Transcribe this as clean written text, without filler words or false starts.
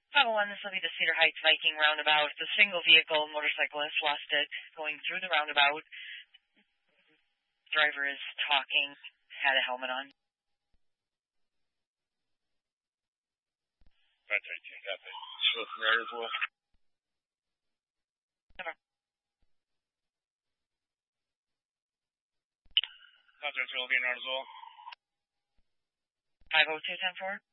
501, this will be the Cedar Heights Viking roundabout. The single vehicle motorcyclist lost it going through the roundabout. Driver is talking, had a helmet on. Right, got the short from there as well. Never. Contact will be in as well. 502-10-4.